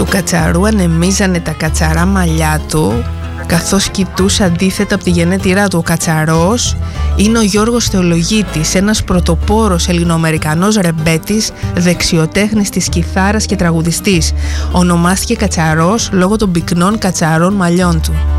Κατσαρού ανεμίζανε τα κατσαρά μαλλιά του, καθώς κοιτούσε αντίθετα από τη γενέτειρά του. Ο Κατσαρός είναι ο Γιώργος Θεολογίτης, ένας πρωτοπόρος ελληνοαμερικανός ρεμπέτης, δεξιοτέχνης της κιθάρας και τραγουδιστής. Ονομάστηκε Κατσαρός λόγω των πυκνών κατσαρών μαλλιών του.